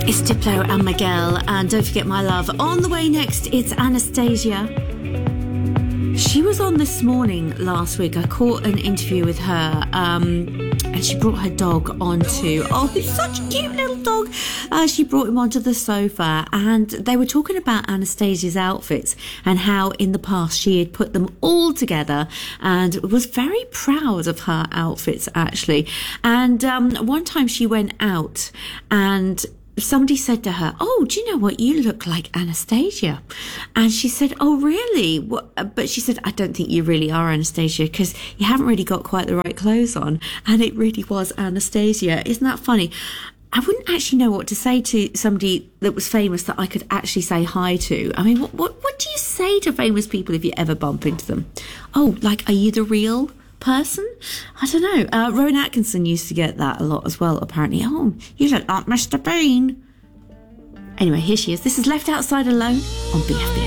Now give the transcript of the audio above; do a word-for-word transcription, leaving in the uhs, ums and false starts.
It's Diplo and Miguel, and don't forget my love. On the way next, it's Anastasia. She was on This Morning last week. I caught an interview with her, um, and she brought her dog onto, oh, he's such a cute little dog. Uh, she brought him onto the sofa, and they were talking about Anastasia's outfits and how in the past she had put them all together and was very proud of her outfits, actually. And um, one time she went out and somebody said to her, "Oh, do you know what? You look like Anastasia." And she said, "Oh, really?" What? But she said, "I don't think you really are Anastasia because you haven't really got quite the right clothes on." And it really was Anastasia. Isn't that funny? I wouldn't actually know what to say to somebody that was famous that I could actually say hi to. I mean, what what, what do you say to famous people if you ever bump into them? Oh, like, are you the real person? I don't know. Uh, Rowan Atkinson used to get that a lot as well, apparently. "Oh, you look like Mister Bean." Anyway, here she is. This is Left Outside Alone on B F B S.